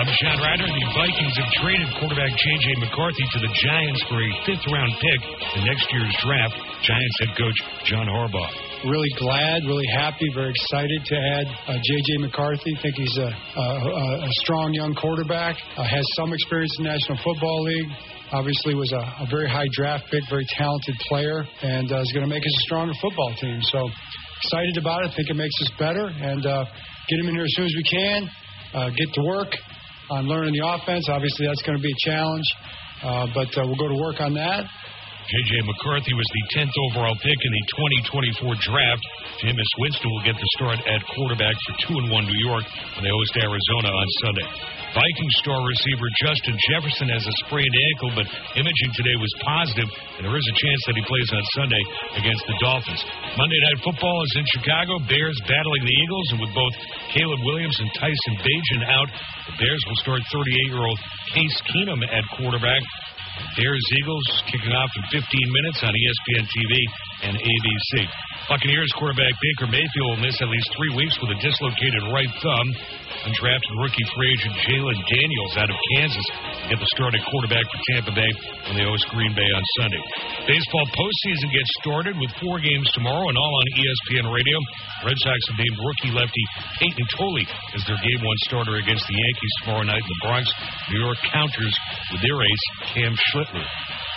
I'm John Ryder. The Vikings have traded quarterback J.J. McCarthy to the Giants for a fifth-round pick in next year's draft. Giants head coach John Harbaugh. Really glad, really happy, very excited to add J.J. McCarthy. Think he's a strong young quarterback, has some experience in the National Football League. Obviously was a very high draft pick, very talented player, and is going to make us a stronger football team. So excited about it. Think it makes us better, and get him in here as soon as we can. Get to work on learning the offense. Obviously, that's going to be a challenge, but we'll go to work on that. J.J. McCarthy was the 10th overall pick in the 2024 draft. Jameis Winston will get the start at quarterback for 2-1 New York when they host Arizona on Sunday. Viking star receiver Justin Jefferson has a sprained ankle, but imaging today was positive, and there is a chance that he plays on Sunday against the Dolphins. Monday Night Football is in Chicago. Bears battling the Eagles, and with both Caleb Williams and Tyson Bagent out, the Bears will start 38-year-old Case Keenum at quarterback. Bears-Eagles kicking off in 15 minutes on ESPN TV and ABC. Buccaneers quarterback Baker Mayfield will miss at least 3 weeks with a dislocated right thumb. Undrafted rookie free agent Jalen Daniels out of Kansas will get the start at quarterback for Tampa Bay when they host Green Bay on Sunday. Baseball postseason gets started with 4 games tomorrow and all on ESPN Radio. Red Sox have named rookie lefty Peyton Tolley as their Game 1 starter against the Yankees tomorrow night in the Bronx. New York counters with their ace, Cam Schlittler.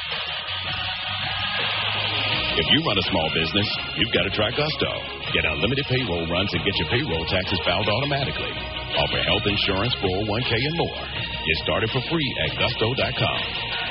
If you run a small business, you've got to try Gusto. Get unlimited payroll runs and get your payroll taxes filed automatically. Offer health insurance, 401k, and more. Get started for free at Gusto.com.